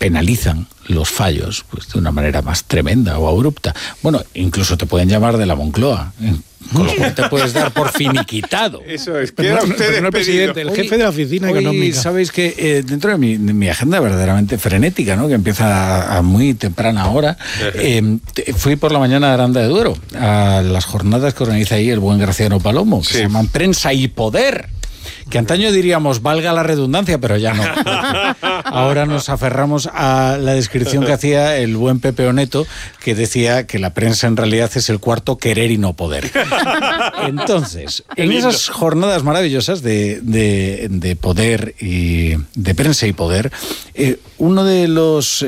penalizan los fallos pues de una manera más tremenda o abrupta. Bueno, incluso te pueden llamar de la Moncloa, con lo cual te puedes dar por finiquitado. Eso es, que era usted no el presidente, el jefe de la oficina económica. Sabéis que dentro de mi agenda verdaderamente frenética, ¿no?, que empieza a muy temprana hora, fui por la mañana a Aranda de Duero, a las jornadas que organiza ahí el buen Graciano Palomo, que se llaman Prensa y Poder. Que antaño diríamos, valga la redundancia, pero ya no. Ahora nos aferramos a la descripción que hacía el buen Pepe Oneto, que decía que la prensa en realidad es el cuarto querer y no poder. Entonces, en esas jornadas maravillosas de poder y de prensa y poder, uno de los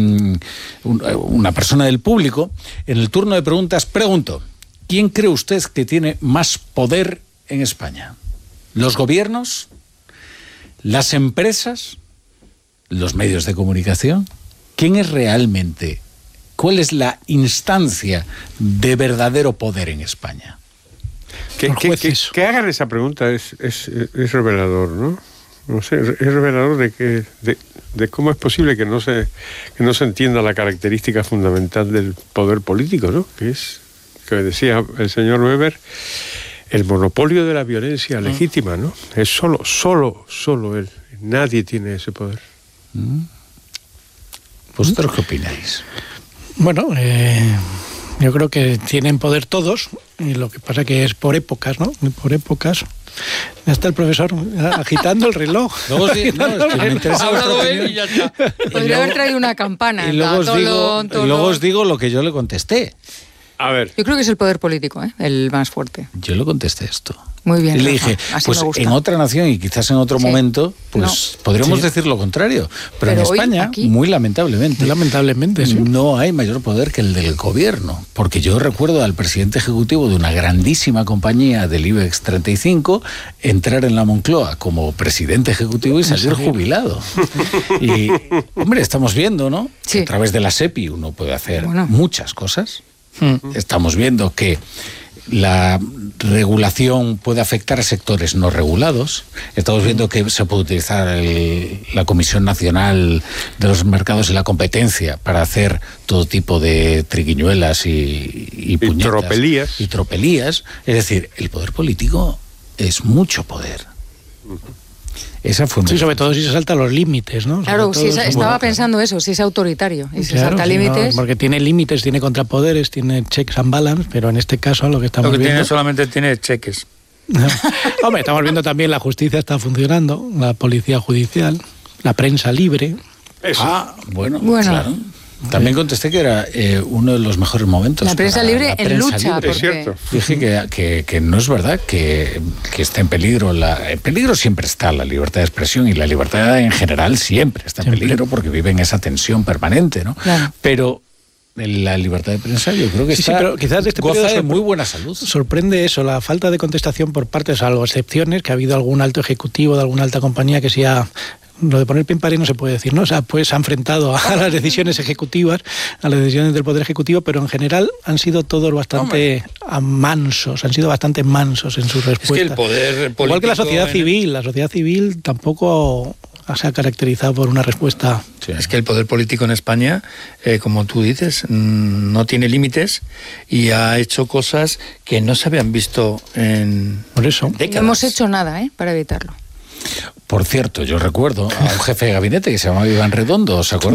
una persona del público, en el turno de preguntas, preguntó: ¿quién cree usted que tiene más poder en España? ¿Los gobiernos? ¿Las empresas? ¿Los medios de comunicación? ¿Quién es realmente? ¿Cuál es la instancia de verdadero poder en España? Que hagan esa pregunta es revelador, ¿no? No sé, es revelador de cómo es posible que no se entienda la característica fundamental del poder político, ¿no? Que es, que decía el señor Weber, el monopolio de la violencia legítima, ¿no? Es solo él. Nadie tiene ese poder. ¿Vosotros qué opináis? Bueno, yo creo que tienen poder todos, y lo que pasa que es por épocas, ¿no? Por épocas. Ya está el profesor agitando el reloj. Luego es que me interesa vuestra opinión. Y ya está. Podría haber traído una campana. Y luego os digo lo que yo le contesté. A ver. Yo creo que es el poder político, el más fuerte. Yo le contesté esto. Muy bien. Y le dije, pues en otra nación y quizás en otro momento, pues podríamos decir lo contrario. Pero en España, muy lamentablemente, no hay mayor poder que el del gobierno. Porque yo recuerdo al presidente ejecutivo de una grandísima compañía del IBEX 35 entrar en la Moncloa como presidente ejecutivo y salir jubilado. Y, hombre, estamos viendo, ¿no? Sí. Que a través de la SEPI uno puede hacer muchas cosas. Estamos viendo que la regulación puede afectar a sectores no regulados. Estamos viendo que se puede utilizar la Comisión Nacional de los Mercados y la Competencia para hacer todo tipo de triquiñuelas y puñetas. Y tropelías. Es decir, el poder político es mucho poder. Esa fue sobre todo si se salta los límites, ¿no? Claro, estaba pensando eso, si es autoritario y se salta límites. No, porque tiene límites, tiene contrapoderes, tiene checks and balance, pero en este caso lo que estamos viendo... solamente tiene cheques. No. Hombre, estamos viendo también la justicia está funcionando, la policía judicial, la prensa libre. Eso. Bueno. Claro. También contesté que era uno de los mejores momentos. La prensa libre en lucha. Es cierto. Dije que no es verdad que está en peligro. En peligro siempre está la libertad de expresión y la libertad en general siempre está en peligro porque vive en esa tensión permanente, ¿no? Claro. Pero la libertad de prensa yo creo que pero quizás este goza de muy buena salud. Sorprende eso, la falta de contestación por parte, salvo excepciones, que ha habido algún alto ejecutivo de alguna alta compañía que sea... Lo de poner pie en pared no se puede decir, ¿no? O sea, pues se ha enfrentado a las decisiones ejecutivas, a las decisiones del Poder Ejecutivo, pero en general han sido todos bastante mansos, han sido bastante mansos en sus respuestas. Es que el poder político... Igual que la sociedad civil tampoco se ha caracterizado por una respuesta... Sí. Es que el poder político en España, como tú dices, no tiene límites y ha hecho cosas que no se habían visto en décadas. No hemos hecho nada, para evitarlo. Por cierto, yo recuerdo a un jefe de gabinete que se llamaba Iván Redondo, ¿os acuerdan?